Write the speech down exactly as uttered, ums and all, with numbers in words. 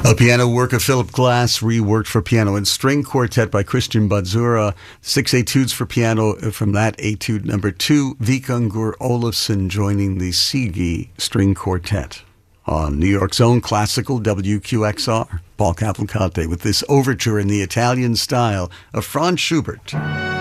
A piano work of Philip Glass, reworked for piano and string quartet by Christian Badzura. Six etudes for piano from that etude number two, Vikingur Olafsson joining the Sigi String Quartet on New York's own classical W Q X R. Paul Cavalcante with this overture in the Italian style of Franz Schubert.